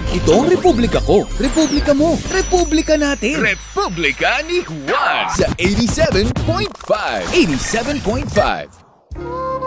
Ito ang Republika ko, Republika mo, Republika natin. Republika ni Juan Sa 87.5. 87.5.